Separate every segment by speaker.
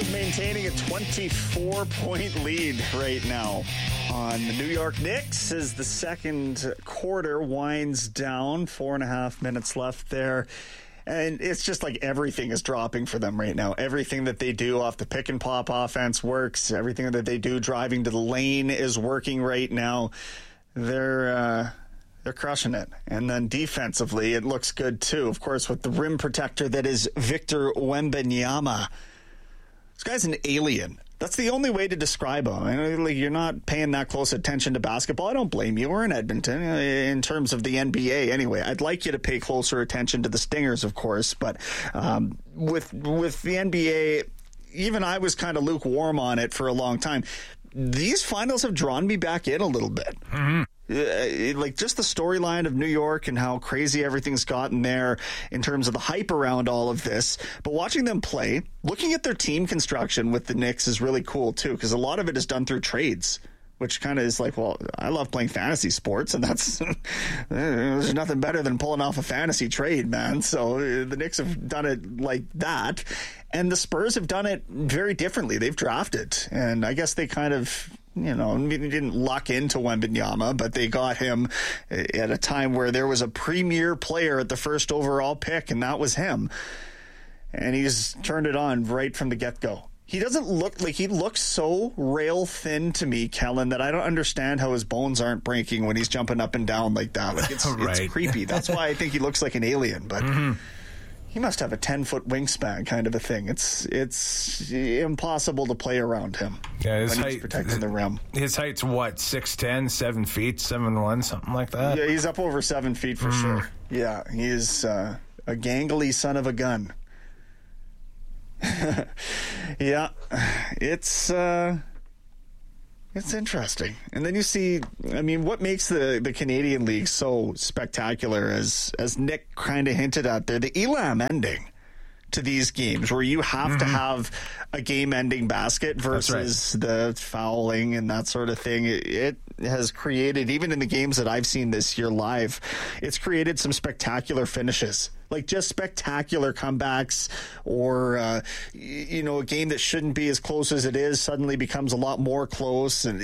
Speaker 1: Maintaining a 24-point lead right now on the New York Knicks as the second quarter winds down. 4.5 minutes left there. And it's just like everything is dropping for them right now. Everything that they do off the pick and pop offense works. Everything that they do driving to the lane is working right now. They're crushing it. And then defensively, it looks good too. Of course, with the rim protector that is Victor Wembanyama. This guy's an alien. That's the only way to describe him. I know, like, you're not paying that close attention to basketball. I don't blame you. We're in Edmonton in terms of the NBA anyway. I'd like you to pay closer attention to the Stingers, of course. But with the NBA, even I was kind of lukewarm on it for a long time. These finals have drawn me back in a little bit. Mm-hmm. Like just the storyline of New York and how crazy everything's gotten there in terms of the hype around all of this. But watching them play, looking at their team construction with the Knicks is really cool too, because a lot of it is done through trades, which kind of is like, well, I love playing fantasy sports, and that's there's nothing better than pulling off a fantasy trade, man. So the Knicks have done it like that, and the Spurs have done it very differently. They've drafted, and I guess they kind of, you know, didn't luck into Wembanyama, but they got him at a time where there was a premier player at the first overall pick, and that was him. And he's turned it on right from the get-go. He doesn't look like, he looks so rail thin to me, Kellen, that I don't understand how his bones aren't breaking when he's jumping up and down like that. Like it's creepy. That's why I think he looks like an alien, but he must have a 10-foot wingspan kind of a thing. It's impossible to play around him when he's protecting the rim.
Speaker 2: His height's what, 6'10", 7 feet, 7'1", something like that?
Speaker 1: Yeah, he's up over 7 feet for sure. Yeah, he is a gangly son of a gun. Yeah, it's interesting. And then you see, I mean, what makes the Canadian League so spectacular, as Nick kind of hinted at there, the Elam ending to these games where you have to have a game-ending basket versus the fouling and that sort of thing. It has created, even in the games that I've seen this year live, it's created some spectacular finishes. Like just spectacular comebacks, or, you know, a game that shouldn't be as close as it is suddenly becomes a lot more close. And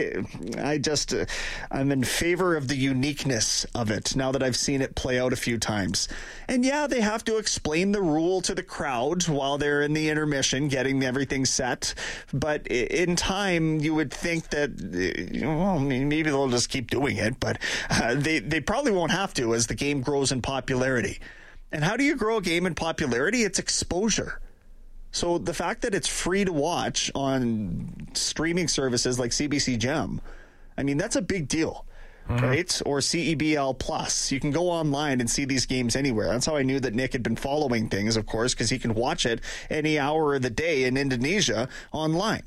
Speaker 1: I'm in favor of the uniqueness of it now that I've seen it play out a few times. And yeah, they have to explain the rule to the crowd while they're in the intermission getting everything set. But in time, you would think that, well, maybe they'll just keep doing it, but they probably won't have to as the game grows in popularity. And how do you grow a game in popularity? It's exposure. So the fact that it's free to watch on streaming services like CBC Gem, I mean, that's a big deal, right? Or CEBL Plus. You can go online and see these games anywhere. That's how I knew that Nick had been following things, of course, because he can watch it any hour of the day in Indonesia online.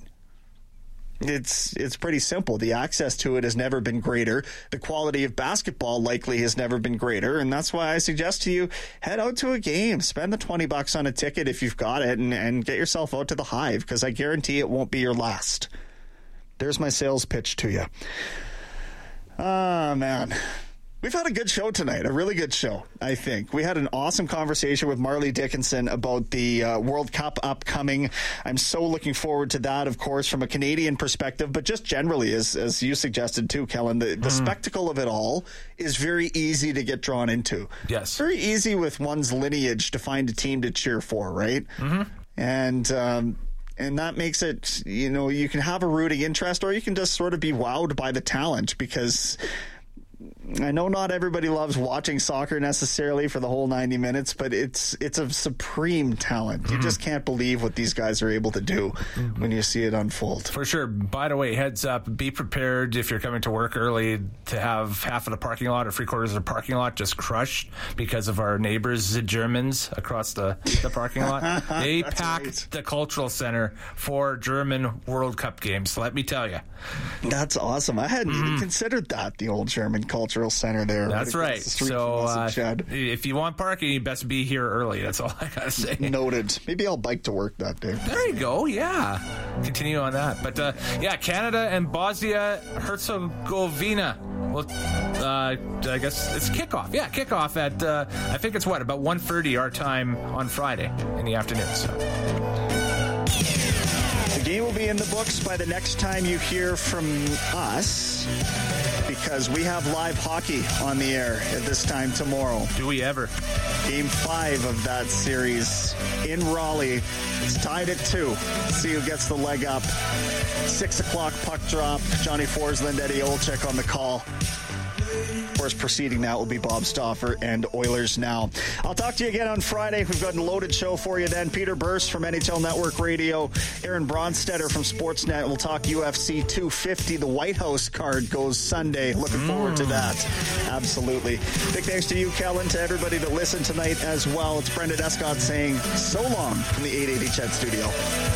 Speaker 1: It's pretty simple. The access to it has never been greater. The quality of basketball likely has never been greater, and that's why I suggest to you, head out to a game. Spend the $20 on a ticket if you've got it, and get yourself out to the Hive, because I guarantee it won't be your last. There's my sales pitch to you. Ah, man. We've had a good show tonight, a really good show, I think. We had an awesome conversation with Marley Dickinson about the World Cup upcoming. I'm so looking forward to that, of course, from a Canadian perspective, but just generally, as you suggested too, Kellen, the spectacle of it all is very easy to get drawn into.
Speaker 2: Yes.
Speaker 1: Very easy with one's lineage to find a team to cheer for, right? And that makes it, you know, you can have a rooting interest, or you can just sort of be wowed by the talent, because I know not everybody loves watching soccer necessarily for the whole 90 minutes, but it's a supreme talent. You just can't believe what these guys are able to do when you see it unfold.
Speaker 2: For sure. By the way, heads up, be prepared if you're coming to work early to have half of the parking lot or 3/4 of the parking lot just crushed because of our neighbors, the Germans, across the parking lot. They packed the cultural center for German World Cup games, let me tell you.
Speaker 1: That's awesome. I hadn't even considered that, the old German cultural center there.
Speaker 2: That's right. So if you want parking, you best be here early. That's all I gotta say.
Speaker 1: Noted. Maybe I'll bike to work that day.
Speaker 2: There you go. Yeah. Continue on that. But yeah, Canada and Bosnia Herzegovina. Well, I guess it's kickoff. Yeah, kickoff at I think it's about 1:30 our time on Friday in the afternoon. So.
Speaker 1: game will be in the books by the next time you hear from us, because we have live hockey on the air at this time tomorrow.
Speaker 2: Do we ever?
Speaker 1: Game 5 of that series in Raleigh. It's tied at 2. See who gets the leg up. 6 o'clock puck drop. Johnny Forsland, Eddie Olczyk on the call. Of course, preceding that will be Bob Stauffer and Oilers Now. I'll talk to you again on Friday. We've got a loaded show for you then. Peter Burst from NHL Network Radio. Aaron Bronstetter from Sportsnet. We'll talk UFC 250. The White House card goes Sunday. Looking forward to that. Absolutely. Big thanks to you, Kellen, to everybody that listened tonight as well. It's Brendan Escott saying so long from the 880 Chet Studio.